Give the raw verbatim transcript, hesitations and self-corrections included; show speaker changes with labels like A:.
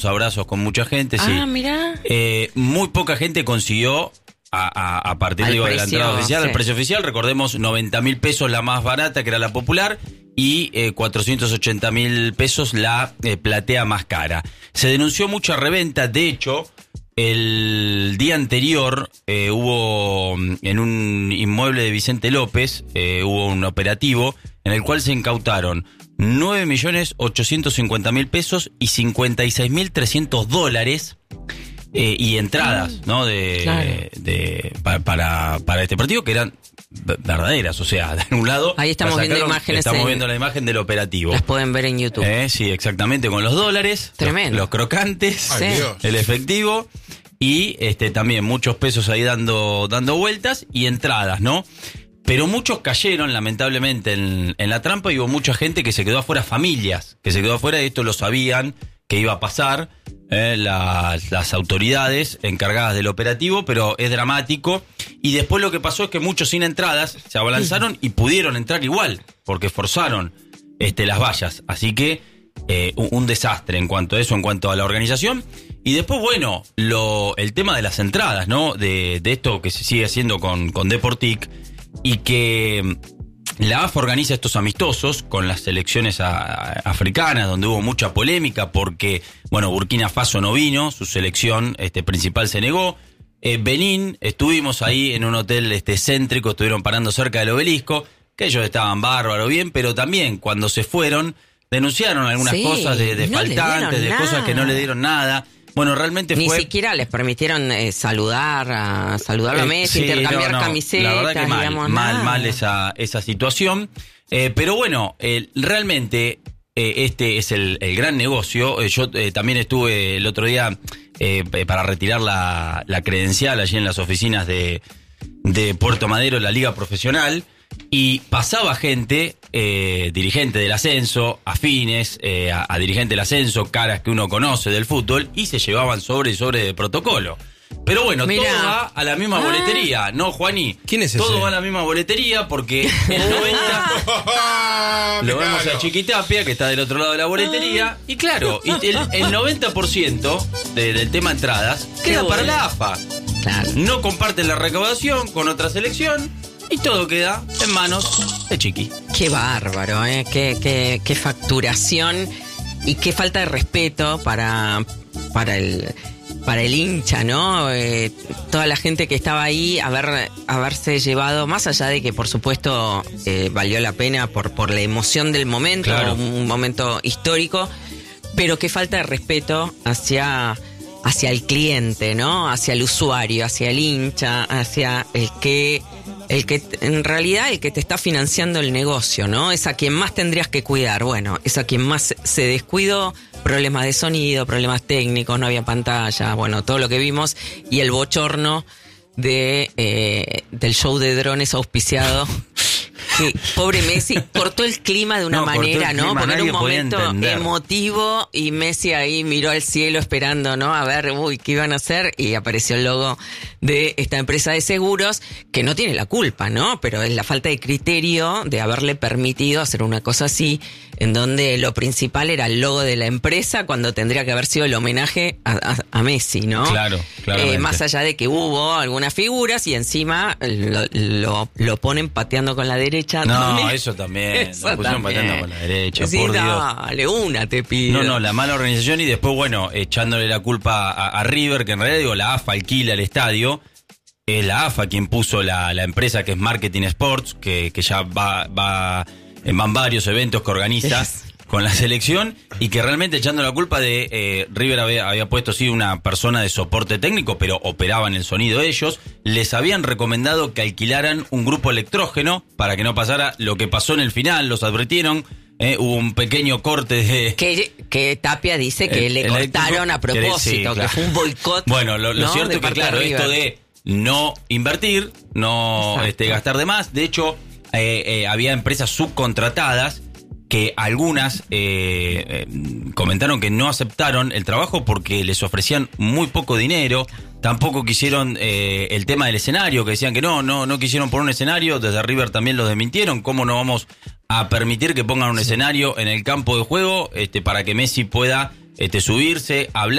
A: abrazos con mucha gente,
B: ah,
A: sí.
B: Ah, mirá.
A: Eh, muy poca gente consiguió, a, a, a partir digo, de la entrada oficial, sí. El precio oficial, recordemos, noventa mil pesos la más barata, que era la popular, y eh, cuatrocientos ochenta mil pesos la eh, platea más cara. Se denunció mucha reventa, de hecho, el día anterior eh, hubo en un inmueble de Vicente López, eh, hubo un operativo en el cual se incautaron nueve millones ochocientos cincuenta mil pesos y cincuenta y seis mil trescientos dólares eh, y entradas, ¿no? De,
B: claro.
A: de, de para, para para este partido que eran verdaderas, o sea, de un lado
B: ahí estamos
A: sacaron,
B: viendo imágenes,
A: estamos
B: en,
A: viendo la imagen del operativo.
B: Las pueden ver en YouTube.
A: Eh, sí, exactamente, con los dólares,
B: tremendo,
A: los, los crocantes,
B: sí.
A: el efectivo y este también muchos pesos ahí dando dando vueltas y entradas, ¿no? Pero muchos cayeron, lamentablemente, en, en la trampa y hubo mucha gente que se quedó afuera, familias que se quedó afuera, y esto lo sabían que iba a pasar eh, las, las autoridades encargadas del operativo, pero es dramático. Y después lo que pasó es que muchos sin entradas se abalanzaron y pudieron entrar igual, porque forzaron este, las vallas. Así que eh, un, un desastre en cuanto a eso, en cuanto a la organización. Y después, bueno, lo, el tema de las entradas, ¿no? De, de esto que se sigue haciendo con, con Deportic, y que la A F A organiza estos amistosos con las selecciones a, a, africanas, donde hubo mucha polémica porque, bueno, Burkina Faso no vino, su selección este, principal se negó. Eh, Benín, estuvimos ahí en un hotel este, céntrico, estuvieron parando cerca del obelisco, que ellos estaban bárbaro bien, pero también cuando se fueron denunciaron algunas sí, cosas de, de no faltantes, de nada. Cosas que no le dieron nada. Bueno, realmente
B: Ni
A: fue...
B: Ni siquiera les permitieron eh, saludar a saludar a Messi, eh, sí, intercambiar no, no, camisetas.
A: La verdad que mal,
B: digamos,
A: mal,
B: nada.
A: mal esa, esa situación. Eh, pero bueno, eh, realmente eh, este es el, el gran negocio. Eh, yo eh, también estuve el otro día eh, para retirar la, la credencial allí en las oficinas de, de Puerto Madero, la Liga Profesional. Y pasaba gente, eh, dirigente del ascenso, afines, eh, a, a dirigente del ascenso, caras que uno conoce del fútbol, y se llevaban sobre y sobre de protocolo. Pero bueno, Mirá. todo va a la misma ah. boletería, ¿no, Juani?
C: ¿Quién es ese?
A: Todo va a la misma boletería porque el noventa... lo vemos a Chiquitapia, que está del otro lado de la boletería, y claro, y el, el noventa por ciento de, del tema entradas queda para la A F A.
B: Claro.
A: No comparten la recaudación con otra selección, y todo queda en manos de Chiqui.
B: Qué bárbaro, ¿eh? Qué, qué, qué facturación y qué falta de respeto para, para, el, para el hincha, ¿no? Eh, toda la gente que estaba ahí, haber, haberse llevado, más allá de que, por supuesto, eh, valió la pena por, por la emoción del momento, claro. un momento histórico, pero qué falta de respeto hacia... hacia el cliente, ¿no? Hacia el usuario, hacia el hincha, hacia el que... el que en realidad el que te está financiando el negocio, ¿no? Es a quien más tendrías que cuidar. Bueno, es a quien más se descuidó, problemas de sonido, problemas técnicos, no había pantalla, bueno, todo lo que vimos, y el bochorno de eh, del show de drones auspiciado. Que pobre Messi cortó el clima de una no, manera, ¿no? Porque era un momento emotivo y Messi ahí miró al cielo esperando, ¿no? A ver, uy, ¿qué iban a hacer? Y apareció el logo de esta empresa de seguros, que no tiene la culpa, ¿no? Pero es la falta de criterio de haberle permitido hacer una cosa así, en donde lo principal era el logo de la empresa, cuando tendría que haber sido el homenaje a, a, a Messi, ¿no?
A: Claro, claro.
B: Eh, más allá de que hubo algunas figuras y encima lo, lo, lo ponen pateando con la derecha.
A: No,
B: también.
A: eso también.
B: Eso
A: lo pusieron
B: también.
A: pateando con la derecha,
B: sí,
A: por
B: dale,
A: Dios.
B: una te pido.
A: No, no, la mala organización y después, bueno, echándole la culpa a, a River, que en realidad, digo, la A F A alquila el estadio. Es la A F A quien puso la, la empresa que es Marketing Sports, que, que ya va, va en van varios eventos que organiza yes. con la selección, y que realmente echando la culpa de eh, River había, había puesto sí una persona de soporte técnico, pero operaban el sonido ellos. Les habían recomendado que alquilaran un grupo electrógeno para que no pasara lo que pasó en el final, los advirtieron. Eh, hubo un pequeño corte de...
B: Que, que Tapia dice que el, le el cortaron a propósito, que, sí, claro. que fue un boicot.
A: Bueno, lo, lo
B: ¿no?
A: cierto
B: de
A: es que, claro, de esto de no invertir, no este, gastar de más. De hecho, eh, eh, había empresas subcontratadas que algunas eh, eh, comentaron que no aceptaron el trabajo porque les ofrecían muy poco dinero. Tampoco quisieron eh, el tema del escenario, que decían que no, no, no quisieron poner un escenario. Desde River también los desmintieron. ¿Cómo no vamos a permitir que pongan un sí. escenario en el campo de juego este, para que Messi pueda este, subirse, hablar.